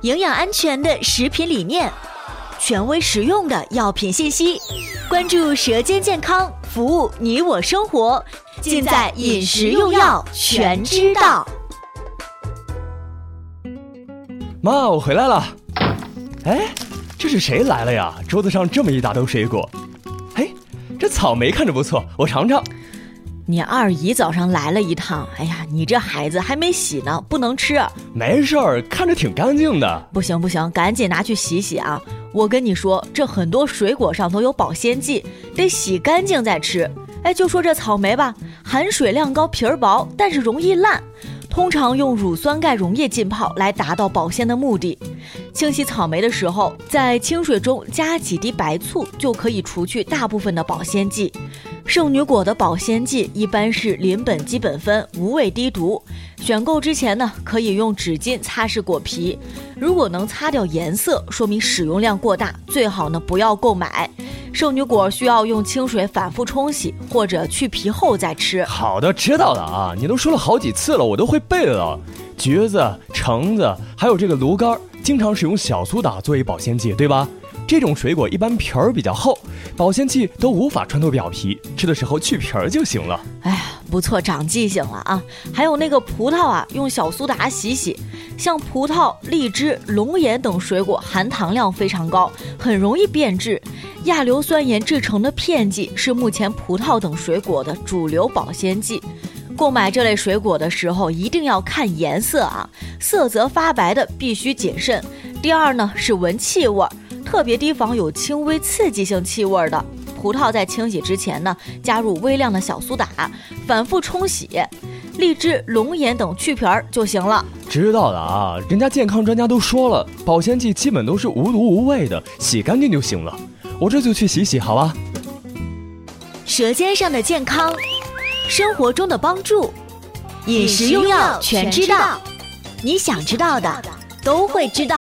营养安全的食品理念，权威实用的药品信息，关注舌尖健康，服务你我生活，尽在饮食用药全知道。 妈，我回来了。哎，这是谁来了呀？桌子上这么一大兜水果。哎，这草莓看着不错，我尝尝。 你二姨早上来了一趟，哎呀，你这孩子还没洗呢，不能吃。 没事儿，看着挺干净的。 不行，赶紧拿去洗洗啊！我跟你说，这很多水果上都有保鲜剂，得洗干净再吃。哎，就说这草莓吧，含水量高，皮儿薄，但是容易烂。通常用乳酸钙溶液浸泡来达到保鲜的目的。清洗草莓的时候，在清水中加几滴白醋，就可以除去大部分的保鲜剂。圣女果的保鲜剂一般是邻苯基苯酚，无味低毒。选购之前呢，可以用纸巾擦拭果皮，如果能擦掉颜色，说明使用量过大，最好呢不要购买。圣女果需要用清水反复冲洗，或者去皮后再吃。 好的，知道了啊，你都说了好几次了，我都会背了。橘子、橙子还有这个芦柑，经常使用小苏打作为保鲜剂，对吧？这种水果一般皮儿比较厚，保鲜剂都无法穿透表皮，吃的时候去皮儿就行了。 哎呀，不错，长记性了啊！还有那个葡萄啊，用小苏打洗洗。像葡萄、荔枝、龙眼等水果含糖量非常高，很容易变质。亚硫酸盐制成的片剂是目前葡萄等水果的主流保鲜剂。购买这类水果的时候一定要看颜色啊，色泽发白的必须谨慎。第二呢是闻气味，特别提防有轻微刺激性气味的。葡萄在清洗之前呢，加入微量的小苏打，反复冲洗。荔枝、龙眼等去皮儿就行了。 知道了啊，人家健康专家都说了，保鲜剂基本都是无毒无味的，洗干净就行了。我这就去洗洗，好吧？ 舌尖上的健康，生活中的帮助，饮食用药全知道。你想知道的都会知道。